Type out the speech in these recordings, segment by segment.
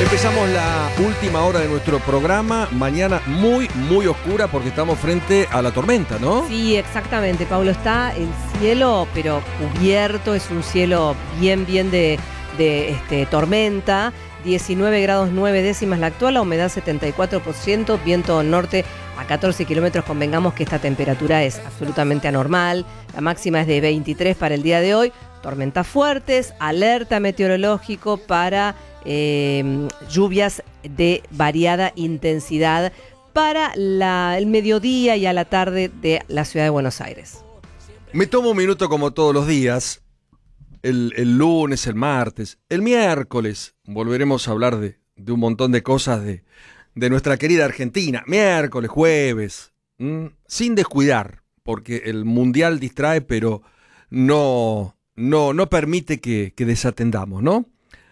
Empezamos la última hora de nuestro programa, mañana muy oscura porque estamos frente a la tormenta, ¿no? Sí, exactamente, Pablo, está el cielo pero cubierto, es un cielo bien de tormenta, 19 grados 9 décimas la actual, la humedad 74%, viento norte a 14 kilómetros, convengamos que esta temperatura es absolutamente anormal, la máxima es de 23 para el día de hoy, tormentas fuertes, alerta meteorológico para lluvias de variada intensidad para el mediodía y a la tarde de la ciudad de Buenos Aires. Me tomo un minuto como todos los días, el lunes, el martes, el miércoles, volveremos a hablar de un montón de cosas de nuestra querida Argentina, miércoles, jueves, sin descuidar, porque el mundial distrae, pero no permite que desatendamos, ¿no?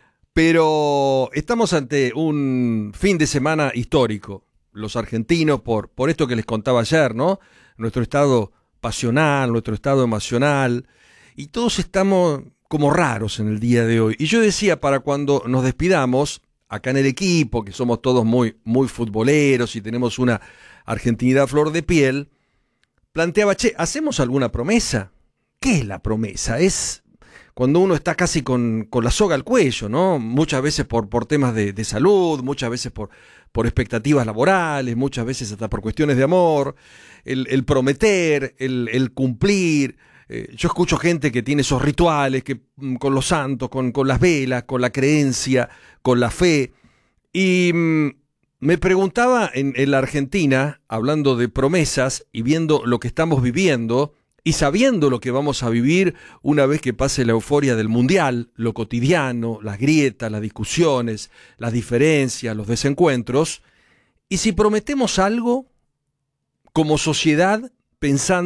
Pero estamos ante un fin de semana histórico. Los argentinos, por esto que les contaba ayer, ¿no? Nuestro estado pasional, nuestro estado emocional, y todos estamos como raros en el día de hoy. Y yo decía, para cuando nos despidamos, acá en el equipo, que somos todos muy futboleros y tenemos una argentinidad a flor de piel, planteaba, ¿hacemos alguna promesa? ¿Qué es la promesa? Es cuando uno está casi con la soga al cuello, ¿no? Muchas veces por temas de salud, muchas veces por expectativas laborales, muchas veces hasta por cuestiones de amor, el prometer, el cumplir. Yo escucho gente que tiene esos rituales, que con los santos, con las velas, con la creencia, con la fe. Y me preguntaba en la Argentina, hablando de promesas y viendo lo que estamos viviendo, y sabiendo lo que vamos a vivir una vez que pase la euforia del mundial, lo cotidiano, las grietas, las discusiones, las diferencias, los desencuentros, y si prometemos algo como sociedad pensando